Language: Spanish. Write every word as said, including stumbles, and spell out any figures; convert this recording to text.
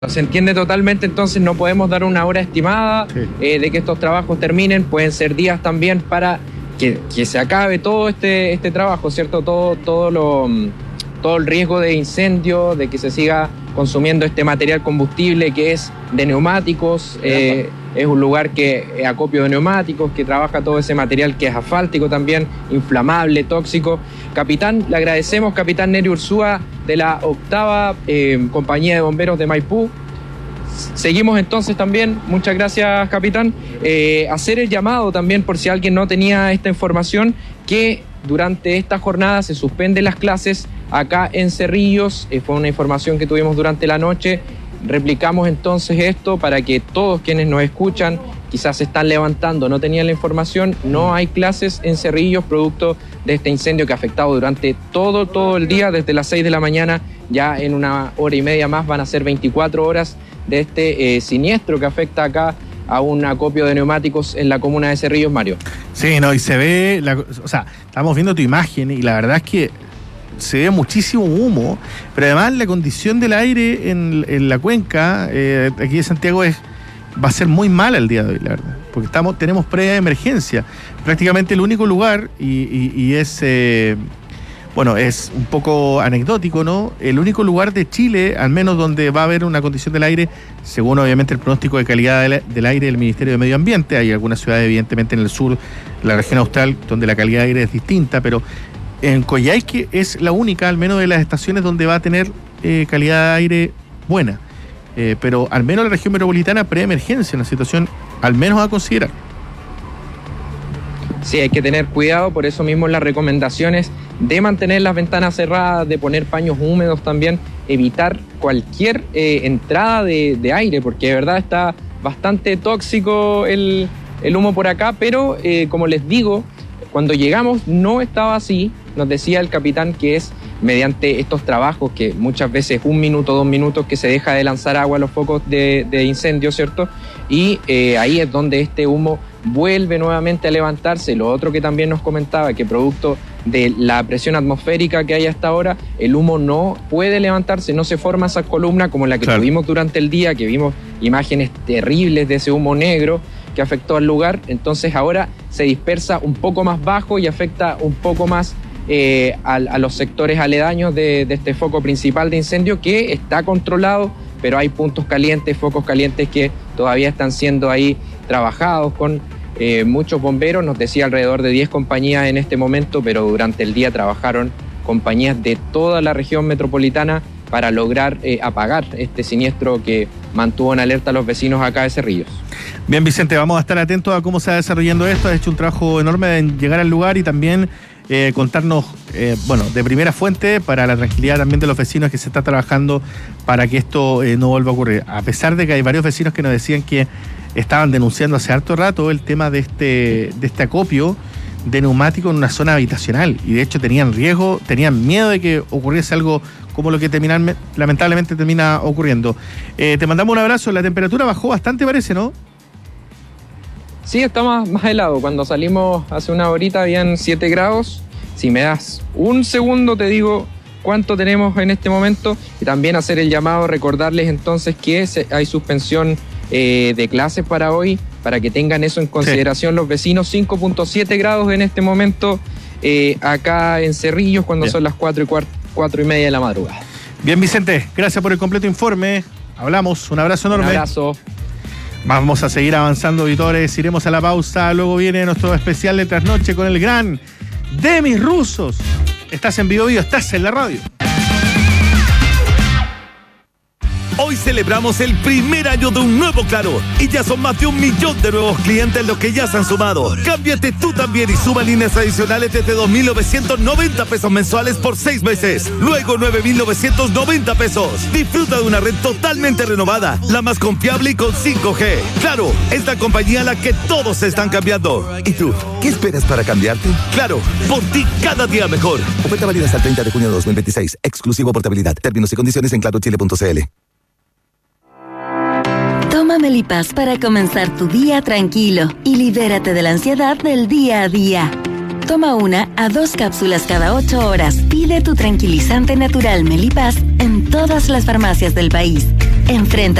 Se entiende totalmente, entonces no podemos dar una hora estimada sí. eh, de que estos trabajos terminen, pueden ser días también para que, que se acabe todo este, este trabajo, ¿cierto? Todo, todo, lo, todo el riesgo de incendio, de que se siga consumiendo este material combustible que es de neumáticos, eh, es un lugar que es acopio de neumáticos, que trabaja todo ese material que es asfáltico también, inflamable, tóxico. Capitán, le agradecemos, capitán Neri Ursúa, de la octava eh, compañía de bomberos de Maipú. Seguimos entonces también, muchas gracias capitán, eh, hacer el llamado también por si alguien no tenía esta información, que durante esta jornada se suspenden las clases acá en Cerrillos, eh, fue una información que tuvimos durante la noche, replicamos entonces esto para que todos quienes nos escuchan, quizás se están levantando, no tenían la información, no hay clases en Cerrillos producto de este incendio que ha afectado durante todo, todo el día, desde las seis de la mañana, ya en una hora y media más van a ser veinticuatro horas de este eh, siniestro que afecta acá a un acopio de neumáticos en la comuna de Cerrillos, Mario. Sí, no, y se ve, la, o sea, estamos viendo tu imagen y la verdad es que se ve muchísimo humo, pero además la condición del aire en, en la cuenca, eh, aquí de Santiago, es va a ser muy mala el día de hoy, la verdad, porque estamos, tenemos previa de emergencia, prácticamente el único lugar, y, y, y es, eh, bueno, es un poco anecdótico, ¿no? El único lugar de Chile, al menos donde va a haber una condición del aire, según obviamente el pronóstico de calidad del, del aire del Ministerio de Medio Ambiente, hay algunas ciudades evidentemente en el sur, la región austral, donde la calidad de aire es distinta, pero en Coyhaique es la única, al menos de las estaciones, donde va a tener eh, calidad de aire buena. Eh, pero al menos la región metropolitana pre-emergencia, una situación al menos a considerar. Sí, hay que tener cuidado, por eso mismo las recomendaciones de mantener las ventanas cerradas, de poner paños húmedos también, evitar cualquier eh, entrada de, de aire, porque de verdad está bastante tóxico el, el humo por acá, pero eh, como les digo, cuando llegamos no estaba así, nos decía el capitán que es mediante estos trabajos que muchas veces un minuto, dos minutos que se deja de lanzar agua a los focos de, de incendio, ¿cierto? Y eh, ahí es donde este humo vuelve nuevamente a levantarse. Lo otro que también nos comentaba, que producto de la presión atmosférica que hay hasta ahora, el humo no puede levantarse, no se forma esa columna como la que claro. tuvimos durante el día, que vimos imágenes terribles de ese humo negro que afectó al lugar. Entonces ahora se dispersa un poco más bajo y afecta un poco más Eh, a, a los sectores aledaños de, de este foco principal de incendio, que está controlado, pero hay puntos calientes, focos calientes que todavía están siendo ahí trabajados con eh, muchos bomberos. Nos decía alrededor de diez compañías en este momento, pero durante el día trabajaron compañías de toda la región metropolitana para lograr eh, apagar este siniestro que mantuvo en alerta a los vecinos acá de Cerrillos. Bien, Vicente, vamos a estar atentos a cómo se va desarrollando esto. Has hecho un trabajo enorme en llegar al lugar y también Eh, contarnos, eh, bueno, de primera fuente, para la tranquilidad también de los vecinos, que se está trabajando para que esto eh, no vuelva a ocurrir. A pesar de que hay varios vecinos que nos decían que estaban denunciando hace harto rato el tema de este, de este acopio de neumáticos en una zona habitacional, y de hecho tenían riesgo, tenían miedo de que ocurriese algo como lo que terminan, lamentablemente termina ocurriendo. Eh, te mandamos un abrazo. La temperatura bajó bastante, parece, ¿no? Sí, está más, más helado. Cuando salimos hace una horita habían siete grados. Si me das un segundo te digo cuánto tenemos en este momento. Y también hacer el llamado, recordarles entonces que hay suspensión eh, de clases para hoy, para que tengan eso en consideración sí. Los vecinos. Cinco punto siete grados en este momento eh, acá en Cerrillos, cuando Bien. Son las cuatro y, cuart- cuatro y media de la madrugada. Bien, Vicente, gracias por el completo informe. Hablamos, un abrazo enorme. Un abrazo. Vamos a seguir avanzando, auditores. Iremos a la pausa. Luego viene nuestro especial de trasnoche con el gran Demis Roussos. Estás en Vivo Vivo, estás en la radio. Hoy celebramos el primer año de un nuevo Claro y ya son más de un millón de nuevos clientes los que ya se han sumado. Cámbiate tú también y suma líneas adicionales desde dos mil novecientos noventa pesos mensuales por seis meses. Luego nueve mil novecientos noventa pesos. Disfruta de una red totalmente renovada, la más confiable y con cinco G. Claro, es la compañía a la que todos se están cambiando. ¿Y tú? ¿Qué esperas para cambiarte? Claro, por ti cada día mejor. Oferta válida hasta el treinta de junio de dos mil veintiséis. Exclusivo portabilidad. Términos y condiciones en claro chile punto c l. Toma Melipaz para comenzar tu día tranquilo y libérate de la ansiedad del día a día. Toma una a dos cápsulas cada ocho horas. Pide tu tranquilizante natural Melipaz en todas las farmacias del país. Enfrenta